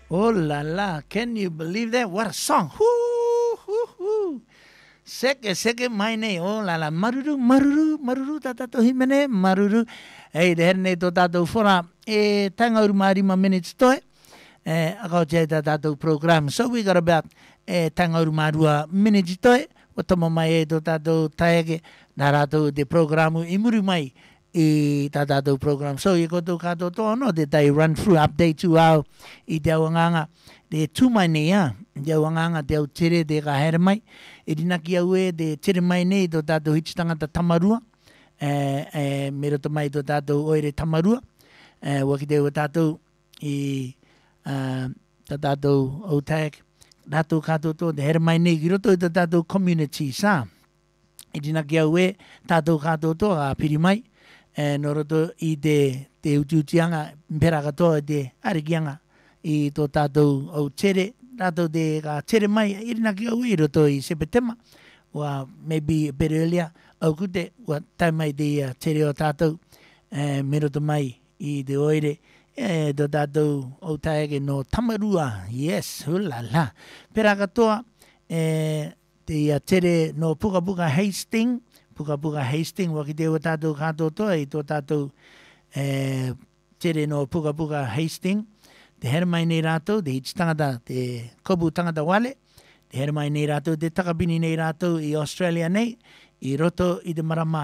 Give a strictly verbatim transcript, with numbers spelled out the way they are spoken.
Oh la la, can you believe that? What a song. Whoo, whoo, whoo. Seke, seke, maine. Oh la la, maruru, maruru, maruru, tatato himene, maruru. Hey, de herne to tato fora. E tanga uru marima minutes toe. Eh, ako che tato program. So we got about eh, tanga uru marua minutes toe. Watama mai e to tato taege. Narato de programu imuru mai. I tatato program. So you go to kato to no that they run through update to our I te awanganga de tumai nei a te awanganga te au tere te ka here mai I rina ki au e de tere mai nei to tato hichitanga ta tamarua e, e mero to mai to tato oire tamarua e, waki te o tato I uh, tato o tag tato kato to te here mai nei ki roto I to tato community sa I rina ki au e tato kato to a piri mai e no roto I te te utiutianga mpera katoa te arikianga I tō tātou au tere, tātou te ka tere mai, irina ki au I roto I September, wa maybe a bit earlier, au kute, wa tai mai te uh, tere o tātou, e, me roto mai I te oire, e tō tātou au taege no tamarua, yes, hula la. Pera katoa, e, te uh, tere no puka puka Hastings, puka puka Hastings, waki te o tātou kātou toa I tō tātou e, tere no puka puka Hastings, te here mai nei rātou, te hiti tangata, te kobu tangata wale, te here mai nei rātou, te takapini nei rātou I Australia nei, I roto I te marama